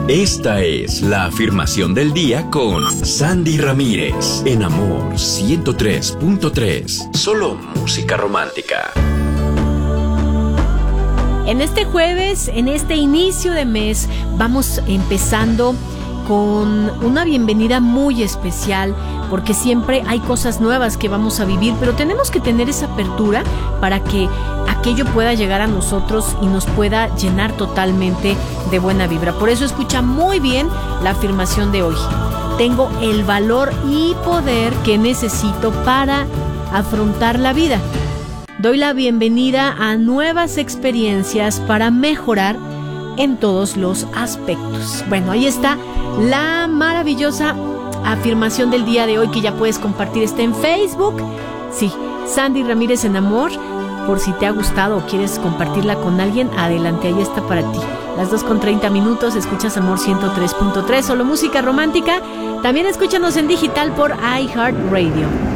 Esta es la afirmación del día con Sandy Ramírez en Amor 103.3. Solo música romántica. En este jueves, en este inicio de mes, vamos empezando con una bienvenida muy especial, porque siempre hay cosas nuevas que vamos a vivir, pero tenemos que tener esa apertura para que aquello pueda llegar a nosotros y nos pueda llenar totalmente de buena vibra. Por eso escucha muy bien la afirmación de hoy. Tengo el valor y poder que necesito para afrontar la vida. Doy la bienvenida a nuevas experiencias para mejorar en todos los aspectos. Bueno, ahí está la maravillosa afirmación del día de hoy que ya puedes compartir. Está en Facebook. Sí, Sandy Ramírez en Amor. Por si te ha gustado o quieres compartirla con alguien, adelante, ahí está para ti. Las 2:30, escuchas Amor 103.3, solo música romántica. También escúchanos en digital por iHeartRadio.